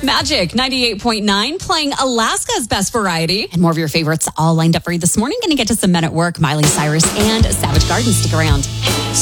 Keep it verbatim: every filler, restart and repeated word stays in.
Magic ninety-eight point nine playing Alaska's best variety. And more of your favorites all lined up for you this morning. Going to get to some Men at Work, Miley Cyrus, and Savage Garden. Stick around.